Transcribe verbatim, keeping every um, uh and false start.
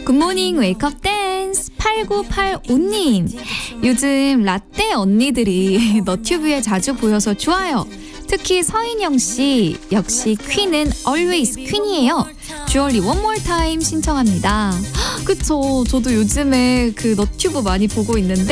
굿모닝 웨이크업 댄스 팔구팔오님. 요즘 라떼 언니들이 너튜브에 자주 보여서 좋아요. 특히 서인영 씨, 역시 퀸은 always 퀸이에요. 주얼리 one more time 신청합니다. 그쵸, 저도 요즘에 그 너튜브 많이 보고 있는데